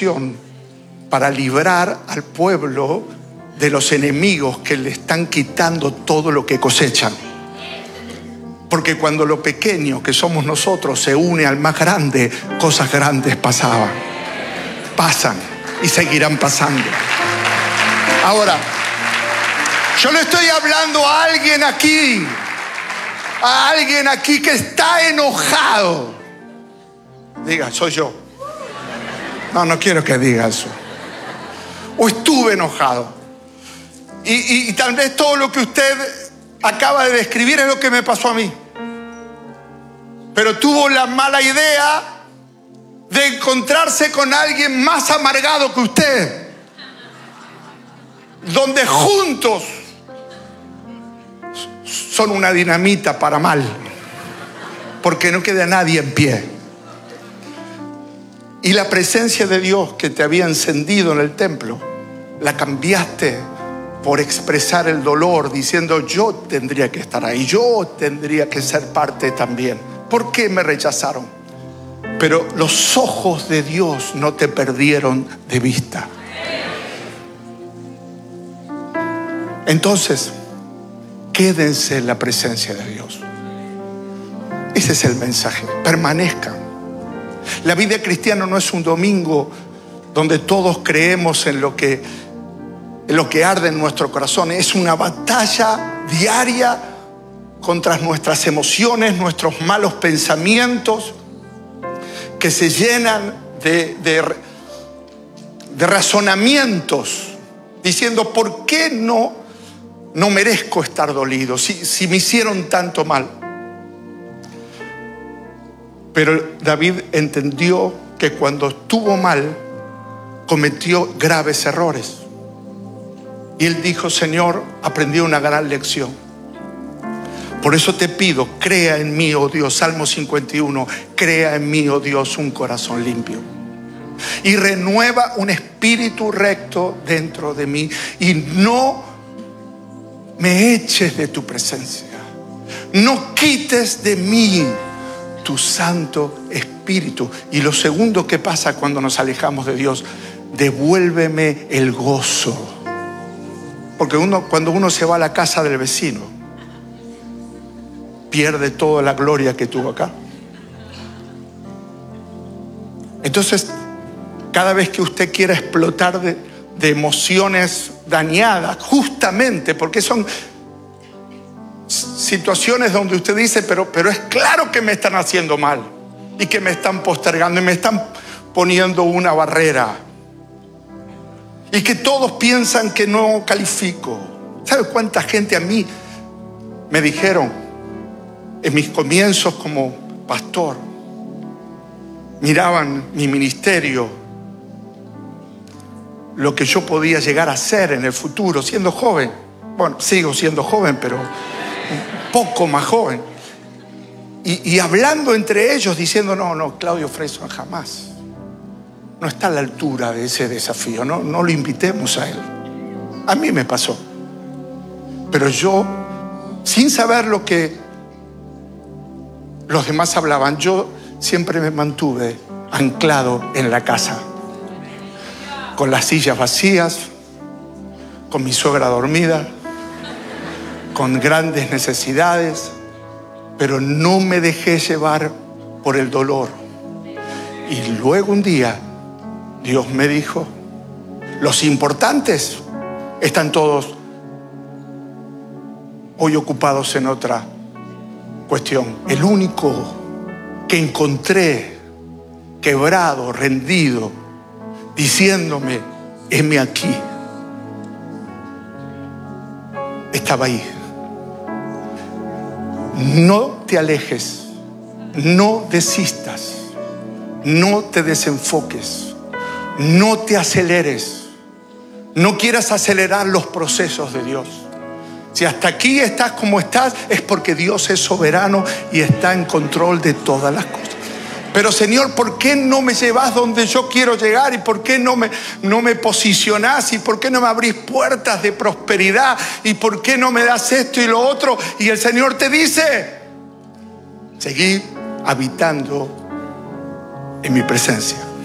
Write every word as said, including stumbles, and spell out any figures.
oración para librar al pueblo de los enemigos que le están quitando todo lo que cosechan. Porque cuando lo pequeño que somos nosotros se une al más grande, cosas grandes pasaban, pasan y seguirán pasando. Ahora, yo le estoy hablando a alguien aquí, a alguien aquí que está enojado. Diga, soy yo. No, no quiero que diga eso. O estuve enojado. Y, y, y tal vez todo lo que usted acaba de describir es lo que me pasó a mí. Pero tuvo la mala idea de encontrarse con alguien más amargado que usted, donde juntos son una dinamita para mal, porque no queda nadie en pie. Y la presencia de Dios que te había encendido en el templo, la cambiaste por expresar el dolor, diciendo: yo tendría que estar ahí, yo tendría que ser parte también. ¿Por qué me rechazaron? Pero los ojos de Dios no te perdieron de vista. Entonces, quédense en la presencia de Dios. Ese es el mensaje. Permanezcan. La vida cristiana no es un domingo donde todos creemos en lo que, en lo que arde en nuestro corazón. Es una batalla diaria contra nuestras emociones, nuestros malos pensamientos que se llenan de, de, de razonamientos, diciendo: ¿por qué no, no merezco estar dolido si, si me hicieron tanto mal? Pero David entendió que cuando estuvo mal, cometió graves errores. Y él dijo: Señor, aprendí una gran lección. Por eso te pido, crea en mí, oh Dios, Salmo cincuenta y uno, crea en mí, oh Dios, un corazón limpio. Y renueva un espíritu recto dentro de mí. Y no me eches de tu presencia. No quites de mí tu Santo Espíritu. Y lo segundo que pasa cuando nos alejamos de Dios: devuélveme el gozo. Porque uno, cuando uno se va a la casa del vecino, pierde toda la gloria que tuvo acá. Entonces, cada vez que usted quiera explotar de, de emociones dañadas, justamente porque son situaciones donde usted dice: pero, pero es claro que me están haciendo mal y que me están postergando y me están poniendo una barrera y que todos piensan que no califico. ¿Sabe cuánta gente a mí me dijeron en mis comienzos como pastor? Miraban mi ministerio, lo que yo podía llegar a ser en el futuro, siendo joven. Bueno, sigo siendo joven, pero un poco más joven. Y, y hablando entre ellos, diciendo: no, no, Claudio Freson jamás. No está a la altura de ese desafío, no, no lo invitemos a él. A mí me pasó. Pero yo, sin saber lo que los demás hablaban, yo siempre me mantuve anclado en la casa, con las sillas vacías, con mi suegra dormida, con grandes necesidades, pero no me dejé llevar por el dolor. Y luego un día Dios me dijo: los importantes están todos hoy ocupados en otra cuestión. El único que encontré quebrado, rendido, diciéndome: heme aquí, estaba ahí. No te alejes, no desistas, no te desenfoques, no te aceleres, no quieras acelerar los procesos de Dios. Si hasta aquí estás como estás, es porque Dios es soberano y está en control de todas las cosas. Pero Señor, ¿por qué no me llevas donde yo quiero llegar? ¿Y por qué no me, no me posicionás? ¿Y por qué no me abrís puertas de prosperidad? ¿Y por qué no me das esto y lo otro? Y el Señor te dice: seguí habitando en mi presencia.